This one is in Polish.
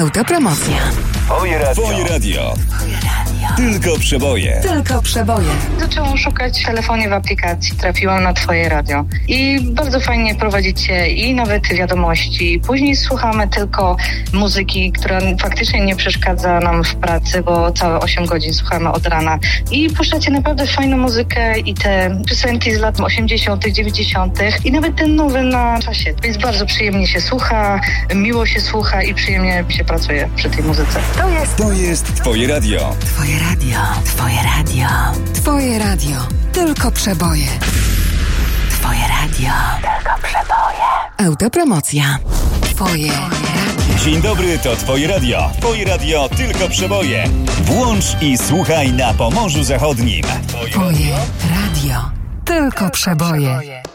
Autopromocja. Twoje radio. Tylko przeboje. Tylko przeboje. Zaczęłam szukać w telefonie w aplikacji. Trafiłam na Twoje radio. I bardzo fajnie prowadzicie i nawet wiadomości. Później słuchamy tylko muzyki, która faktycznie nie przeszkadza nam w pracy, bo całe 8 godzin słuchamy od rana. I puszczacie naprawdę fajną muzykę i te piosenki z lat 80., 90. i nawet ten nowy na czasie. Więc bardzo przyjemnie się słucha, miło się słucha i przyjemnie się pracuje przy tej muzyce. To jest Twoje radio. Twoje radio. Twoje radio. Twoje radio. Tylko przeboje. Twoje radio. Tylko przeboje. Autopromocja. Twoje radio. Dzień dobry, to Twoje radio. Twoje radio, tylko przeboje. Włącz i słuchaj na Pomorzu Zachodnim. Twoje radio. Tylko przeboje.